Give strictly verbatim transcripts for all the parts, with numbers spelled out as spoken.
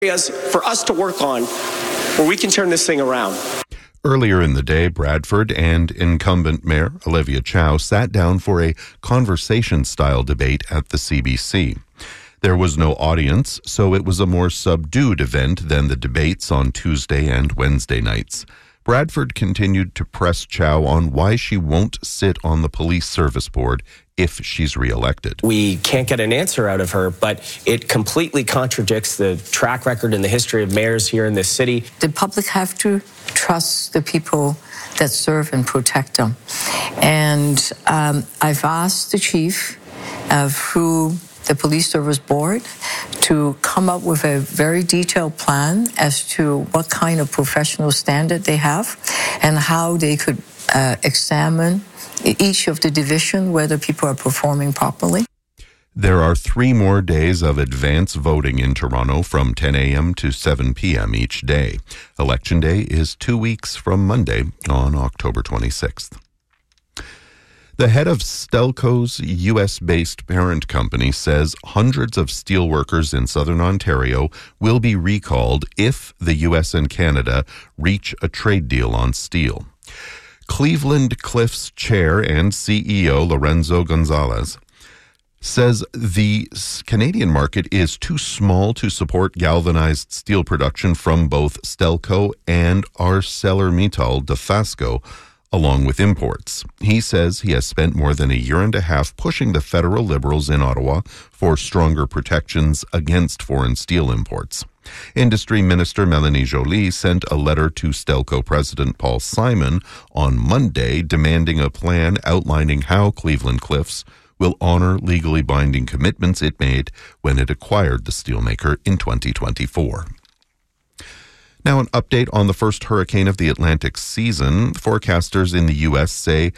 areas for us to work on where we can turn this thing around. Earlier in the day, Bradford and incumbent Mayor Olivia Chow sat down for a conversation-style debate at the C B C. There was no audience, so it was a more subdued event than the debates on Tuesday and Wednesday nights. Bradford continued to press Chow on why she won't sit on the police service board if she's reelected. We can't get an answer out of her, but it completely contradicts the track record and the history of mayors here in this city. The public have to trust the people that serve and protect them. And um, I've asked the chief uh, through the police service board to come up with a very detailed plan as to what kind of professional standard they have and how they could uh, examine each of the division, whether people are performing properly. There are three more days of advance voting in Toronto from ten a.m. to seven p.m. each day. Election Day is two weeks from Monday on October twenty-sixth. The head of Stelco's U S-based parent company says hundreds of steelworkers in southern Ontario will be recalled if the U S and Canada reach a trade deal on steel. Cleveland Cliffs chair and C E O Lorenzo Gonzalez says the Canadian market is too small to support galvanized steel production from both Stelco and ArcelorMittal Dofasco, along with imports. He says he has spent more than a year and a half pushing the federal Liberals in Ottawa for stronger protections against foreign steel imports. Industry Minister Melanie Joly sent a letter to Stelco President Paul Simon on Monday demanding a plan outlining how Cleveland Cliffs will honor legally binding commitments it made when it acquired the steelmaker in twenty twenty-four. Now, an update on the first hurricane of the Atlantic season. Forecasters in the U S say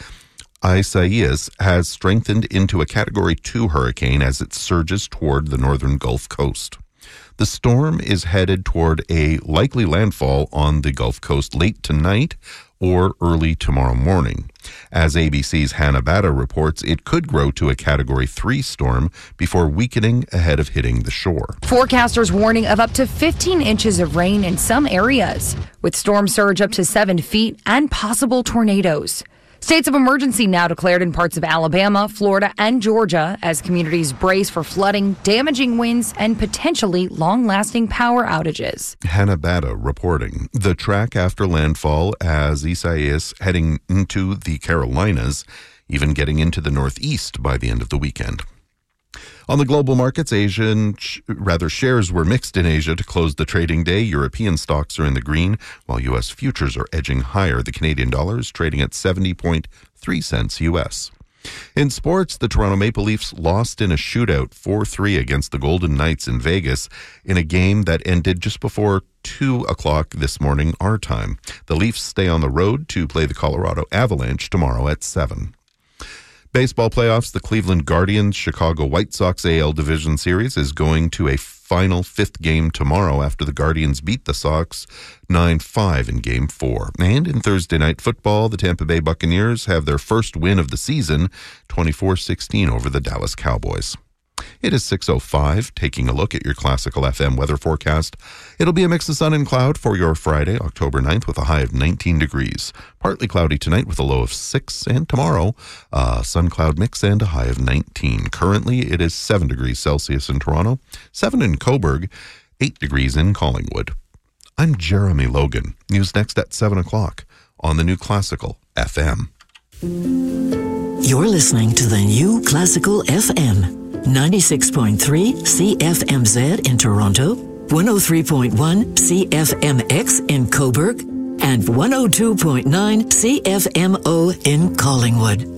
Isaias has strengthened into a Category two hurricane as it surges toward the northern Gulf Coast. The storm is headed toward a likely landfall on the Gulf Coast late tonight or early tomorrow morning. As A B C's Hannah Batta reports, it could grow to a Category three storm before weakening ahead of hitting the shore. Forecasters warning of up to fifteen inches of rain in some areas, with storm surge up to seven feet and possible tornadoes. States of emergency now declared in parts of Alabama, Florida, and Georgia as communities brace for flooding, damaging winds, and potentially long-lasting power outages. Hannah Batta reporting. The track after landfall as Isaias heading into the Carolinas, even getting into the Northeast by the end of the weekend. On the global markets, Asian, rather shares were mixed in Asia to close the trading day. European stocks are in the green, while U S futures are edging higher. The Canadian dollar is trading at seventy point three cents U S. In sports, the Toronto Maple Leafs lost in a shootout four three against the Golden Knights in Vegas in a game that ended just before two o'clock this morning our time. The Leafs stay on the road to play the Colorado Avalanche tomorrow at seven. Baseball playoffs, the Cleveland Guardians Chicago White Sox A L Division Series is going to a final fifth game tomorrow after the Guardians beat the Sox nine five in Game four. And in Thursday night football, the Tampa Bay Buccaneers have their first win of the season, twenty-four sixteen over the Dallas Cowboys. It is six oh five, taking a look at your Classical F M weather forecast. It'll be a mix of sun and cloud for your Friday, October ninth, with a high of nineteen degrees. Partly cloudy tonight with a low of six, and tomorrow, uh, sun-cloud mix and a high of nineteen. Currently, it is seven degrees Celsius in Toronto, seven in Cobourg, eight degrees in Collingwood. I'm Jeremy Logan. News next at seven o'clock on the new Classical F M. You're listening to the new Classical F M. ninety-six point three C F M Z in Toronto, one oh three point one C F M X in Cobourg, and one oh two point nine C F M O in Collingwood.